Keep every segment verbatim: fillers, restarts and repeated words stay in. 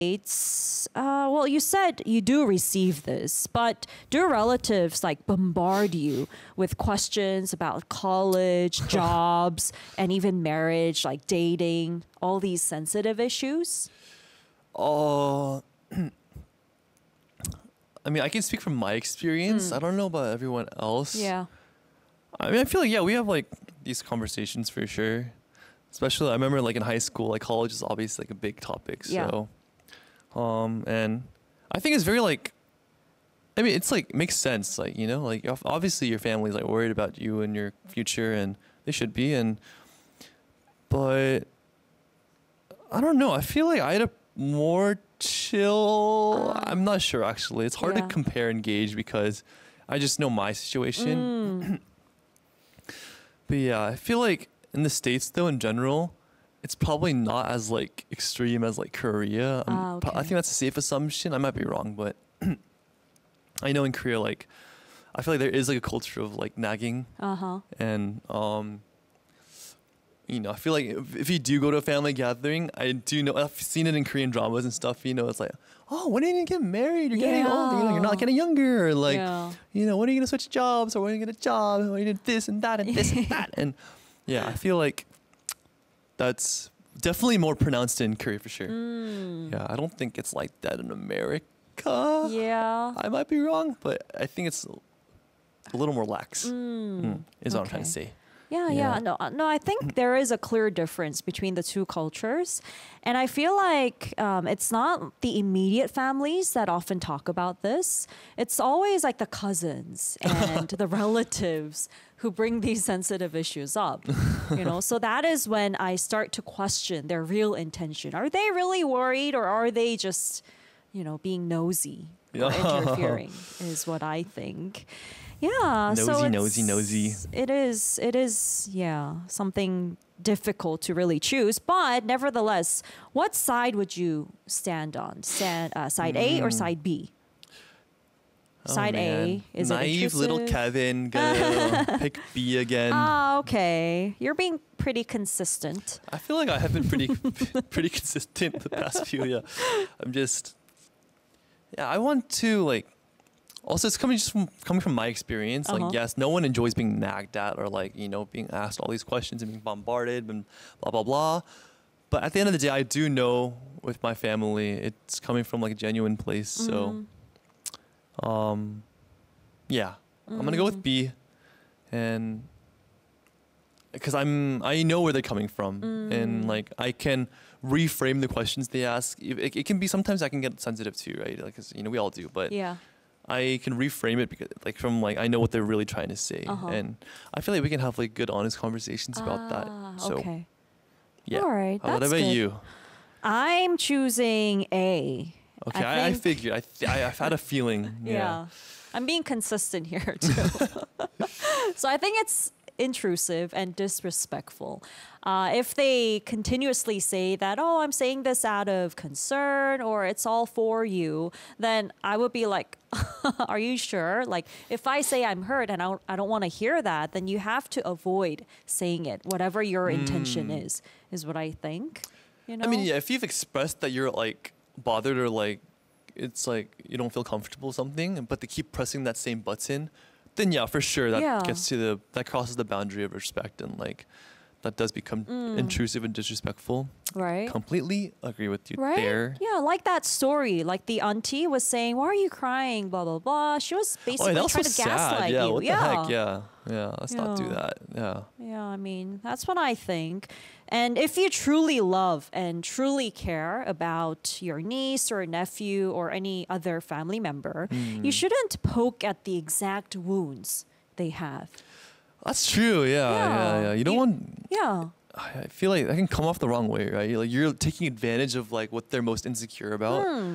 It's uh, well, you said you do receive this, but do relatives like bombard you with questions about college, jobs, and even marriage, like dating, all these sensitive issues? Oh, I mean, I can speak from my experience. Mm. I don't know about everyone else. Yeah. I mean, I feel like, yeah, we have like these conversations for sure. Especially, I remember like in high school, like college is obviously like a big topic. Yeah. So, um, and I think it's very like, I mean, it's like makes sense. Like, you know, like ob- obviously your family's like worried about you and your future, and they should be. And, but I don't know. I feel like I had a more chill. Uh, I'm not sure actually. It's hard yeah. to compare and gauge because I just know my situation. Mm. But yeah, I feel like in the States though in general, it's probably not as like extreme as like Korea. Um, Ah, pro- I okay. think that's a safe assumption. I might be wrong, but I know in Korea, like I feel like there is like a culture of like nagging, Uh-huh. and um, you know, I feel like if, if you do go to a family gathering, I do know I've seen it in Korean dramas and stuff. You know, it's like, oh, when are you gonna get married? You're getting older. You know, you're not Yeah. getting younger. Or like, Yeah. you know, when are you gonna switch jobs, or when are you gonna get a job? When are you gonna do this and that and this and that? And yeah, I feel like that's definitely more pronounced in Korea for sure. Mm. Yeah, I don't think it's like that in America. Yeah. I might be wrong, but I think it's a little more lax. Mm. Mm, is what I'm trying to Okay. say. Yeah, Yeah. yeah. No, uh, no, I think there is a clear difference between the two cultures. And I feel like um, it's not the immediate families that often talk about this. It's always like the cousins and the relatives who bring these sensitive issues up. You know, so that is when I start to question their real intention. Are they really worried, or are they just, you know, being nosy or Yeah. interfering is what I think. Yeah, so Nosy, it's, nosy, nosy. It is, it is, yeah, something difficult to really choose. But nevertheless, what side would you stand on? Stand uh, side A or Mm. side B? Oh, Side A, man. is it naive little intrusive? Kevin gonna pick B again. Ah, okay. You're being pretty consistent. I feel like I have been pretty pretty consistent the past few. Yeah, I'm just yeah. I want to like. Also, it's coming just from coming from my experience. Uh-huh. Like, yes, no one enjoys being nagged at or like you know being asked all these questions and being bombarded and blah blah blah. But at the end of the day, I do know with my family, it's coming from like a genuine place. So, Mm. um, yeah, I'm gonna go with Mm. B, and because I'm I know where they're coming from, Mm. and like I can reframe the questions they ask. It, it, it can be sometimes I can get sensitive too, right? Like 'cause, you know we all do, but Yeah. I can reframe it because like from like I know what they're really trying to say, Uh-huh. and I feel like we can have like good honest conversations about that. Ah, So okay. yeah. All right. Uh, what that's about good. you? I'm choosing A. Okay, I I, I, think- figured. I, th- I I've had a feeling. Yeah. Yeah. I'm being consistent here too. So I think it's intrusive and disrespectful. Uh, if they continuously say that, oh, I'm saying this out of concern or it's all for you, then I would be like, are you sure? Like, if I say I'm hurt and I don't, I don't want to hear that, then you have to avoid saying it, whatever your intention Mm. is, is what I think. You know? I mean, yeah. If you've expressed that you're like bothered or like it's like you don't feel comfortable with something, but they keep pressing that same button, then yeah, for sure that Yeah. gets to the that crosses the boundary of respect, and like that does become Mm. intrusive and disrespectful. Right? Completely agree with you Right? there. Yeah, like that story. Like the auntie was saying, "Why are you crying?" Blah blah blah. She was Oh, basically yeah, that was trying so to sad. gaslight Yeah, you. what yeah. the heck? Yeah, yeah. Let's not do Yeah. that. Yeah. Yeah, I mean, that's what I think. And if you truly love and truly care about your niece or nephew or any other family member, Hmm. you shouldn't poke at the exact wounds they have. That's true. Yeah, yeah, Yeah. yeah. You don't You- want. Yeah. I I feel like that can come off the wrong way, right? You're, like you're taking advantage of like what they're most insecure about. Hmm.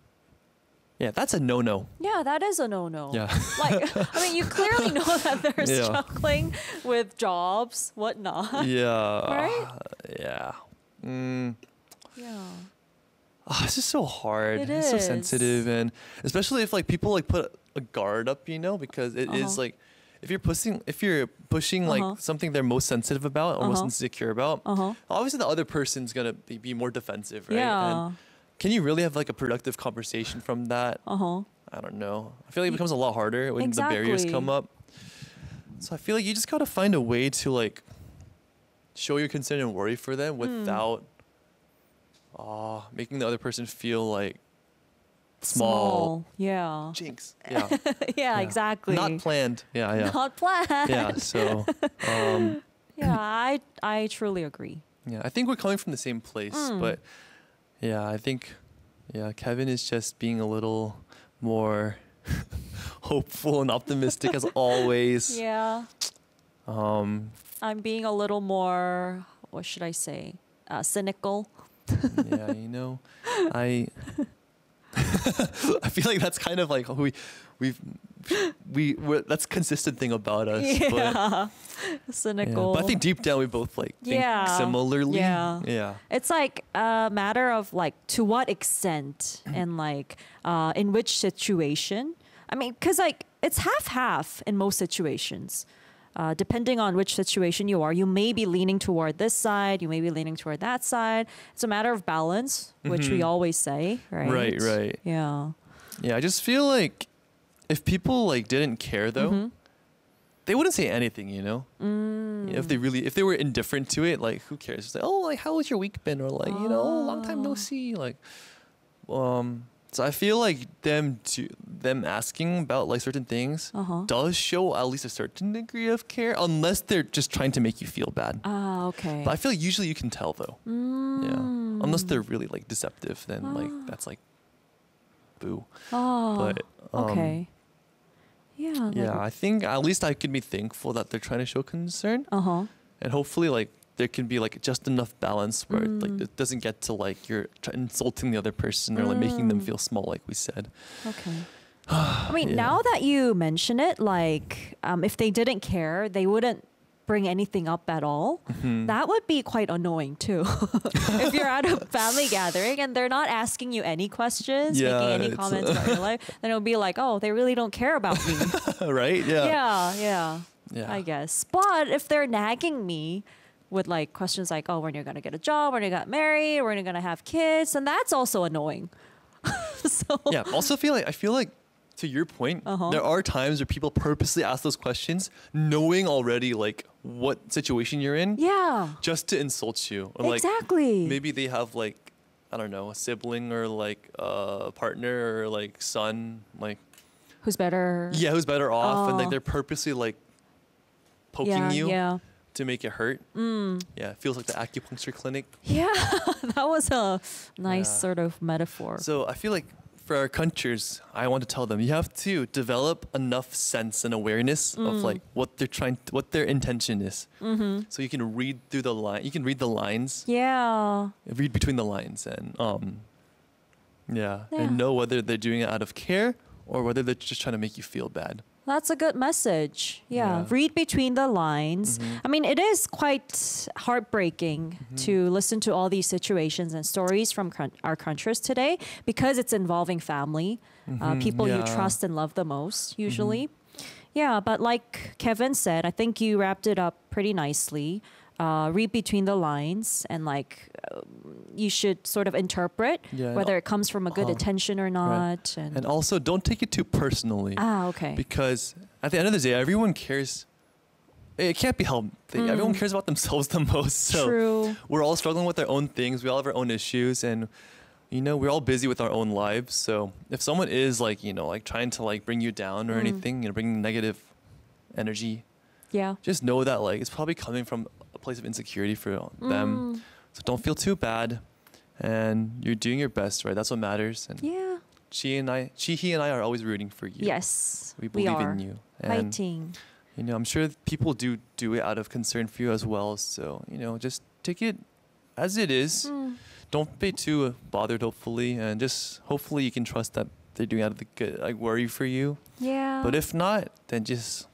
Yeah, that's a no-no. Yeah, that is a no-no. Yeah. Like, I mean, you clearly know that they're Yeah. struggling with jobs, whatnot. yeah. Right? uh, yeah. Mm. Yeah. Ah, it's just so hard. It it's so is. sensitive, and especially if like people like put a guard up, you know, because it is Uh-huh. like if you're pushing if you're pushing Uh-huh. like something they're most sensitive about or most Uh-huh. insecure about, Uh-huh. obviously the other person's gonna be, be more defensive, right? Yeah. And can you really have like a productive conversation from that? Uh huh. I don't know. I feel like it becomes a lot harder when the barriers Exactly. come up. So I feel like you just gotta find a way to like show your concern and worry for them without uh, making the other person feel like small. Yeah. Jinx. Yeah. yeah. Yeah. Exactly. Not planned. Yeah, yeah. Not planned. Yeah. So um, Yeah, I I truly agree. yeah, I think we're coming from the same place, Mm. but yeah, I think yeah, Kevin is just being a little more hopeful and optimistic as always. Yeah. Um, I'm being a little more, what should I say, uh, cynical. yeah, you know, I I feel like that's kind of like we we've we we're, that's a consistent thing about us. But, Yeah. yeah, Cynical. but I think deep down we both like think Yeah. similarly. Yeah. Yeah. It's like a matter of like to what extent and like uh, in which situation. I mean, because like it's half half in most situations. Uh, depending on which situation you are, you may be leaning toward this side, you may be leaning toward that side. It's a matter of balance, which we Mhm. always say, right? Right, right. Yeah. Yeah, I just feel like if people like didn't care though, Mhm. they wouldn't say anything, you know? Mm. You know, if they really if they were indifferent to it, like who cares? It's like, oh, like how has your week been? Or like, you know, oh, long time no Ah. see. Like um so I feel like them to them asking about like certain things Uh-huh. does show at least a certain degree of care, unless they're just trying to make you feel bad. Ah, okay. But I feel like usually you can tell though. Yeah. Unless Mm. they're really like deceptive, then like Ah. that's like boo. Oh, But um, okay. Yeah. yeah, I think at least I can be thankful that they're trying to show concern, Uh huh. and hopefully like there can be like just enough balance where Mm. like it doesn't get to like you're try- insulting the other person or like making them Mm. feel small, like we said. Okay. I mean, Yeah. now that you mention it, like um, if they didn't care, they wouldn't bring anything up at all. Mhm. That would be quite annoying too. If you're at a family gathering and they're not asking you any questions, Yeah, making any it's- comments about your life, then it'll be like, oh, they really don't care about me. Right? Yeah. yeah, yeah, Yeah. I guess. But if they're nagging me with like questions like, oh, when you're gonna get a job, when you got married, when you're gonna have kids, and that's also annoying. So Yeah. Also feel like I feel like to your point, Uh-huh. there are times where people purposely ask those questions knowing already like what situation you're in yeah, just to insult you. Or like exactly. maybe they have like I don't know, a sibling or like a partner or like son, like Who's better? yeah, who's better off, and Oh. like they're purposely like poking yeah, you Yeah. to make it hurt. Mm. Yeah, it feels like the acupuncture clinic. Yeah, that was a nice Yeah. sort of metaphor. So I feel like for our countries, I want to tell them you have to develop enough sense and awareness Mm. of like what they're trying, to, what their intention is, Mm-hmm. so you can read through the line. You can read the lines, Yeah. read between the lines, and um, yeah, Yeah. and know whether they're doing it out of care or whether they're just trying to make you feel bad. That's a good message. Yeah. Yeah. Read between the lines. Mhm. I mean, it is quite heartbreaking Mm-hmm. to listen to all these situations and stories from coun- our countries today because it's involving family, uh, Mhm, people you yeah. Mm-hmm. trust and love the most, usually. Yeah, but like Kevin said, I think you wrapped it up pretty nicely. Uh, read between the lines and like uh, you should sort of interpret Yeah, and whether it comes from a good uh, intention or not. And, And also, don't take it too personally, ah, okay. because at the end of the day, everyone cares. It can't be helped. They- Everyone Mm. cares about themselves the most. So True. we're all struggling with our own things. We all have our own issues, and you know we're all busy with our own lives. So if someone is like you know like trying to like bring you down or Mm. anything, you know, bringing negative energy, Yeah. just know that like it's probably coming from a place of insecurity for them. Mm. So don't feel too bad, and you're doing your best, right? That's what matters. And Yeah. she and I, she, he, and I are always rooting for you. Yes. we believe are. in you. And Fighting. you know, I'm sure people do do it out of concern for you as well. So you know, just take it as it is. Mm. Don't be too bothered. Hopefully, and just hopefully you can trust that they're doing out of the good, like worry for you. Yeah. But if not, then just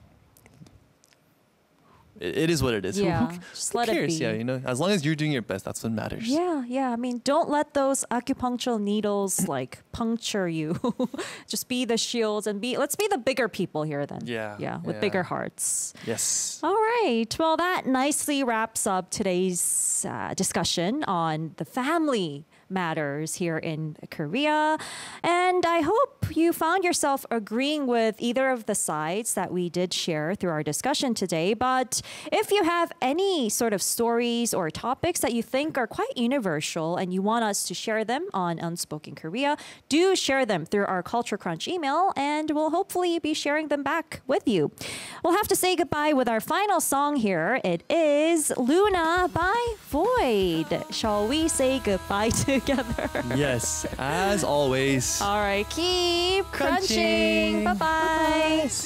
it, it is what it is. Who- yeah, who, just who let cares? it be. Yeah, you know, as long as you're doing your best, that's what matters. Yeah, yeah. I mean, don't let those acupuncture needles like puncture you. Just be the shields and be. Let's be the bigger people here then. Yeah, Yeah, with yeah. bigger hearts. Yes. All right. Well, that nicely wraps up today's uh, discussion on the family matters here in Korea. And I hope you found yourself agreeing with either of the sides that we did share through our discussion today. But if you have any sort of stories or topics that you think are quite universal and you want us to share them on Unspoken Korea, do share them through our Culture Crunch email, and we'll hopefully be sharing them back with you. We'll have to say goodbye with our final song here. It is Luna by Void. Shall we say goodbye together? Yes, as always. All right, keep crunching. Crunching. Bye-bye.